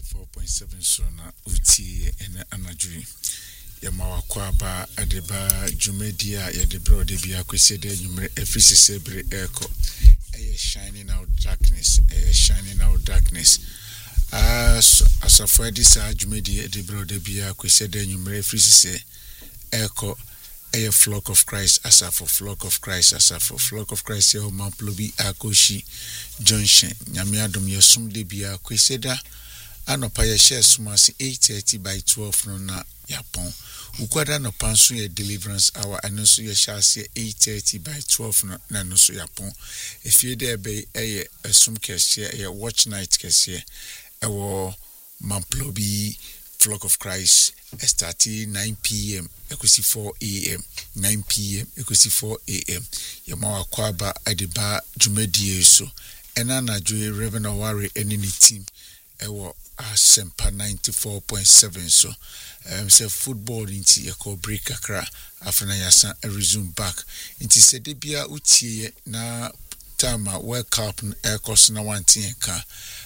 94.7 so na uti ene anadwi yama wakwaba adeba jumedia ya debro de bia kwesede nyumre efisi sebre eko shining out darkness asafo disa jumedia debro de bia kwesede nyumre efisi se eko a flock of Christ asafo flock of Christ ye mamplobi akoshi junction nyame adom yesum de bia kweseda anopa ye share sumasi 8:30 by 12 no na yapon ukwada no panso ye deliverance hour anonso ye share 8:30 by 12 no na no so yapon efie de be eye asum kese ye watch night kese ewo mamplobi flock of Christ starting 9 p.m. Ekusi 4 a.m. 9 p.m. Ekusi 4 a.m. Yamawa kwaba adiba jumedie so ena na joy Reverend Oware eni ni team ewo Asempa 94.7 so say football inti yako break akra after yasa resume back inti se de bia utie na time World Cup ekos na wanti ka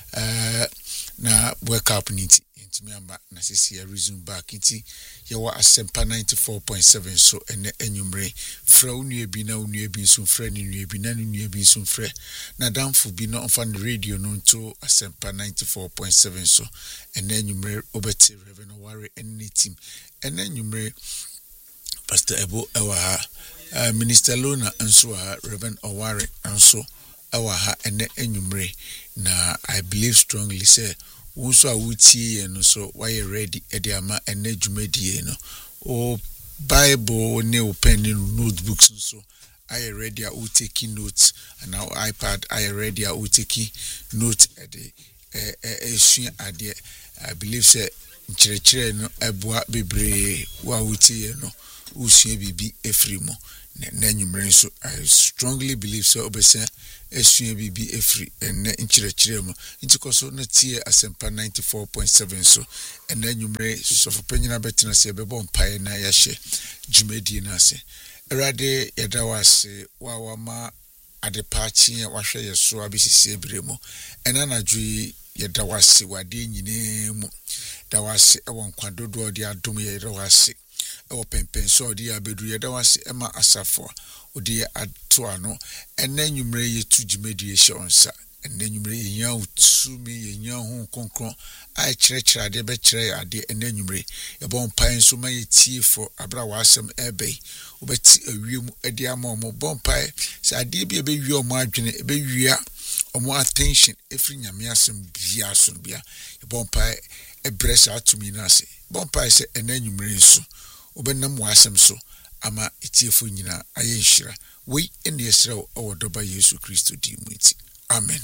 na World Cup niti miamba na sisi ya resume back inti yawa Asempa 94.7 so ene enyumre fra unue bi na unue bi so fra ni unue bi na unue bi so fra na damfo bi no on radio no to Asempa 94.7 so ene enyumre obeti Reverend Oware ene team ene enyumre Pastor Ebo ewa ha Minister Lona anso ha Reverend Oware anso ewa ha ene enyumre na I believe strongly say Uso awutie no so why ready ediama ene dwumadie no o Bible ne open notebooks so I ready a taking notes and now iPad I ready a taking note at the ade I believe say nkyerɛkyerɛ no eboa bebre wa wutie no usua bibi efrimo na nyumre so I strongly believe so obese esua bibi efri ene nkyerɛkyerɛ mu ntikoso na tie Asempa 94.7 so ene nyumre so fopanyina betena se bebo mpae na yahye jumedi na ase erade yedawase wawama adepachi wahwe yeso abisisi ebremu ena nadwi yedawase wade nyine mu dawase ewon kwadodo odi adom yedawase ewo pempenso odi abedu yedawase ema asafo odi atoano ene nyumre yetu jumedi yeshonsa ene nyumre yenya utumi yenya hu konkron ai kyerɛkyerɛ ade be kyerɛ ade ene nyumre yebon pan so ma yetie fo abra wasem ebe obeti awiem ade ama omo bon pan se ade bi ebe wi omo adwene ebe wia omo attention efri nyame asem bia so bia yebon pan ebresa atumi na ase bon pan se ene nyumre so obenam wasem so ama etiefo nyina ayenhyira we ene yesra owodoba Yesu Kristo di muti amen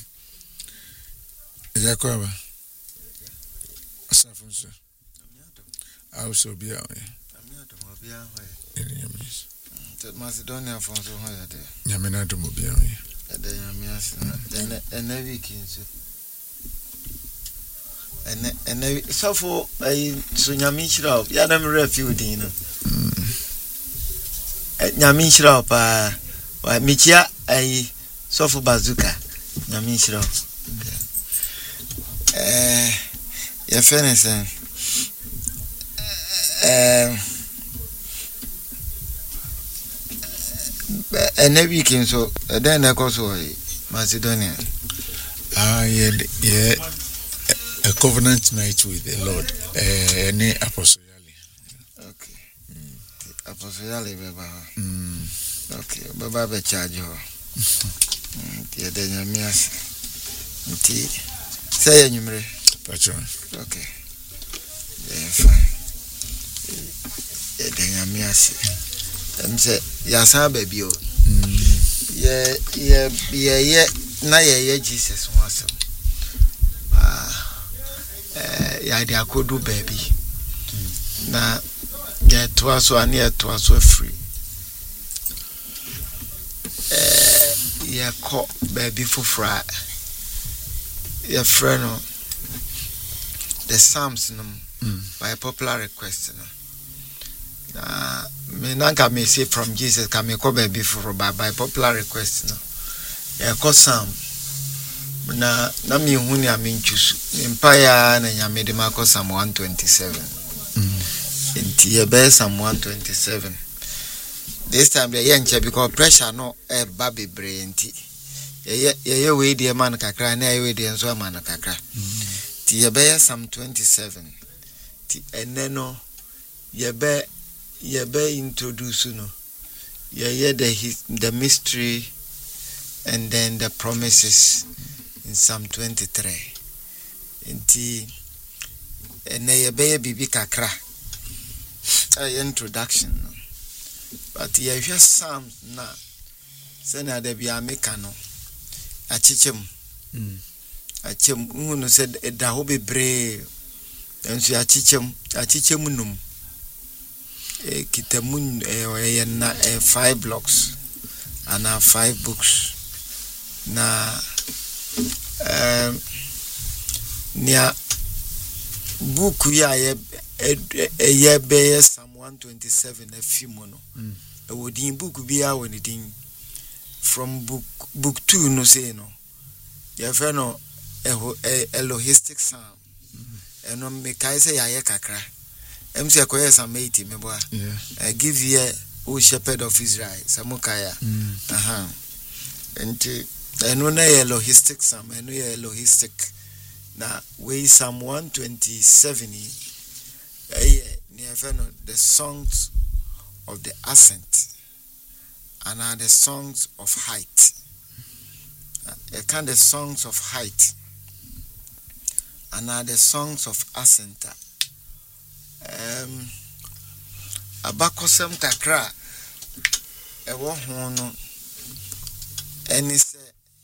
Yakoba asafunso also be out here Macedonia for so high there Yamena to be out here and every king and so for a sunyamishra yadam refugee nyamishra pa michia ai sofu bazuka nyamishra your fairness and every king so then I go so Macedonia yeah a covenant night with the Lord any apostle okay apostle baba okay baba be charge ho tie de nyamias nti say enyumre patron okay fine de nyamias say ya san ba bi o ye na ye Jesus wasem ya de akodu baby na get to us one year to us free ya ko baby for fry your friend the Psalms by popular request me nanka me say from Jesus can me ko baby for by popular request ya ko Psalm na mi hu ni aminchusu empire na nyame de mako Psalm 127 enti ye be Psalm 127 this time the yenche because pressure no e ba bebre enti ye we de man kakra na ye we de nso man kakra ti ye be Psalm 27 ti eneno ye be introduce no ye the mystery and then the promises in Psalm 23 enti ene ye be bibi kakra introduction no. But ye hear Psalm na se na de bia meka no achichem unu said da ho bebre enso achichem num kitamun na 5 blocks and 5 books na nia book ya ye be Psalm 127 afimo no e wodin book bia woni din from book 2 no say no ye fe no Elohistic Psalm eno me kai say ya kakra em say koye Psalm 80 me boa give ye o shepherd of Israel samukaya enti eno na Elohistic Psalm eno ye Elohistic na we Psalm 127 the songs of the ascent and are the songs of height. Kind of songs of height and are the songs of ascent. Abakosem kakra ewo hono eni se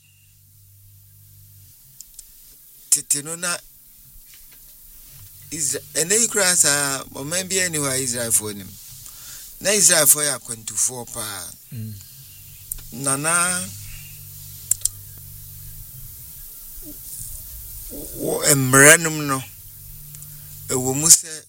titinona Israel ene krasa momembi anywhere Israel for him na Israel for ya 24 pa nana wo emrenum no ewo mu se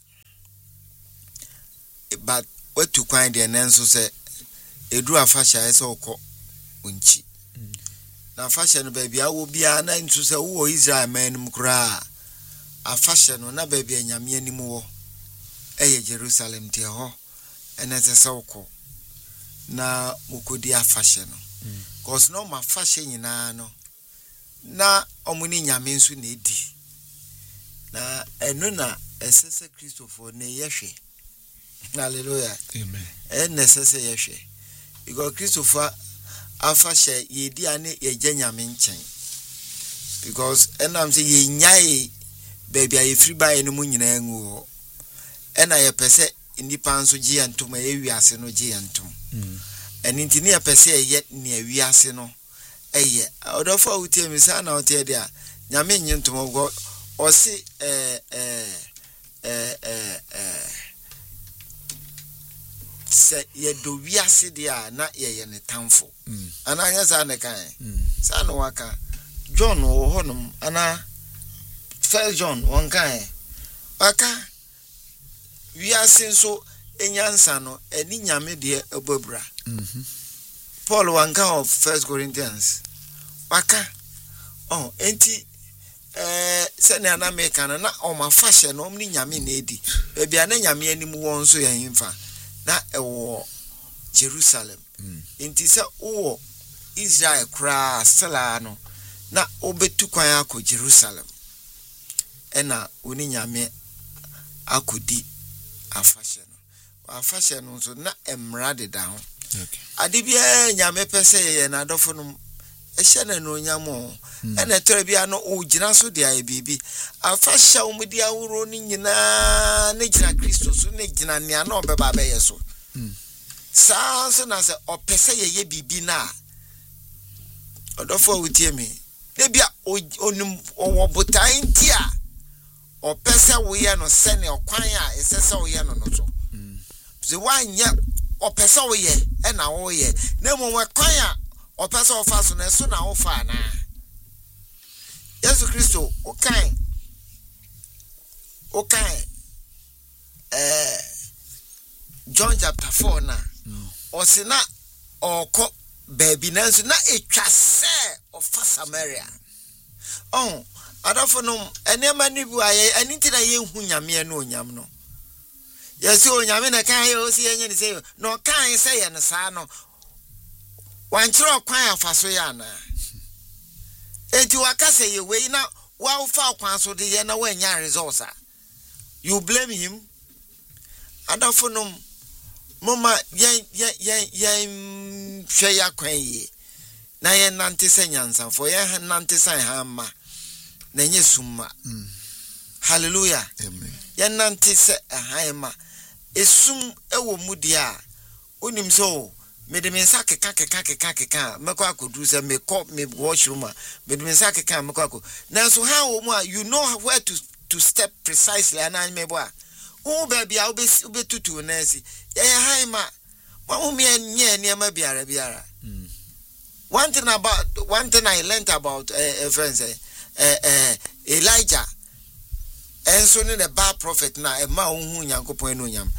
but wetu kwan de nenso se edu afasha ese okọ unchi na afasha no ba bia wo bia na nso se wo Israel manum kura afasha no na ba bia nyame anim wo eye Jerusalem tie ho enese se okọ na mukodi afasha no cause no ma fasha nyina no na omuni nyame nso na edi na eno na esese Christopher na yehwe hallelujah amen necessary yehwe because Christopher afasha yedi ane yeje nyame nchen because enam say ye nyai baby aye free buy no munyina ngu ena ye pese nipa nso gi antom ye wiase no gi antom enti ne ye pese ye ne wiase no eye odofo utie mi sa na otie dia nyame nyintom go o si se ye do wiase dia na ye ne tamfo ananya sa ne kan sa no waka John wo honum ana First John won kan waka wiase nso enyansa no eni nyame de ebobra Paul wanka of 1 Corinthians waka enti se ne ana me kan na o ma fashe no omni nyame na edi bia na nyame anim won so ya himfa na ewo Jerusalem enti se wo Israel kra sala no na obetu kwan akọ Jerusalem ena oni nyame akodi afashe no so na emra de da ho ade bia nyame pese ye na adofo no ehye na no nyamo ena tere bia no ogina so de aye bibi afashe umudi awuro ni nyina ne gina Kristo so ne gina ne na obeba be ye so saa so na se opese ye bibi na odofo wutie mi de bia onum owobotan ntia opese wo ye no se ne okwan a esese wo ye no no so ze wanya opese wo ye e na wo ye na mo kwan a opese wo fa so na so na wo fa na Yesu Kristo okan John chapter 4 na osina oko baby na so na etwa se of Samaria Oh, adafo no enema ni bu aye aniti na ye hu nyame no onyam no. Yesi onyame na kan ye osi enye ni say no kan say ye no sa no. Wan kire kwan afaso ya na. Enti wakase ye we na wa ufa kwan so de ye na wa nya results. You blame him. Adafo no mama yen hwe ya kwan ye. Na ye nante se nyansa for ye nante san ha ma. Na nye summa. Hallelujah. Amen. Ye nante se ha ma. Esum ewo mudia. Onim so me de mensa keka meko akodu se me washroom me de mensa keka meko akọ. Nanso ha wo mu you know where to step precisely and me boa. O baby a obetutu na si. Ye ha ma. Wa me nye ma biara. One thing I learned about friends Elijah and so the bad prophet na ma hu Nyankopon no nyam.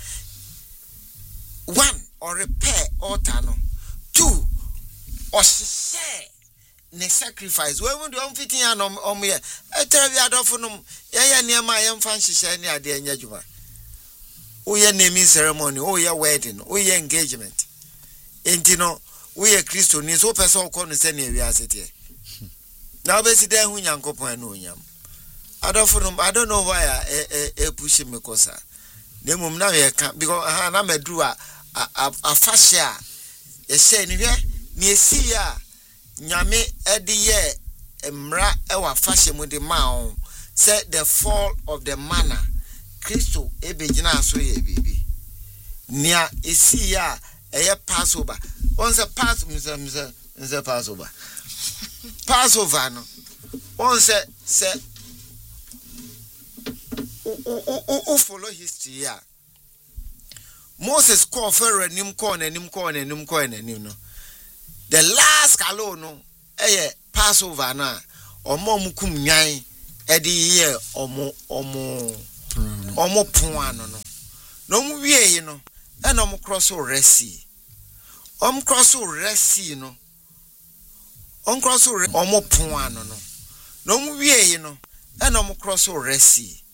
One, or repair altar no. Two, or share ne sacrifice. We won't do fitting an me. I tell you adofunum ya niema yam fancy share ni ade anya juma. O ye naming ceremony, o ye wedding, o ye engagement. Entino we a Christian ni so person ko no se na wi asete. Now be sit there hu Nyankopon no nyam. Adofunum I don't know why I push me kosa. Nemum na ye kan because na medru a fascia ye say ni hwe ni esi ya nyame ede ye emra e wa fascia mu de ma on say the fall of the manna Christo e begina so ye bibi nia esi ya eye Passover on say Passover no on say o follow history ya Moses called Pharaoh nim no. The last kalo no Passover na omo mukum nyan e de ye omo puano no. No mu wie yi no e no cross resi. Cross resi no. Cross omo puano no. No mu wie yi no e no cross resi.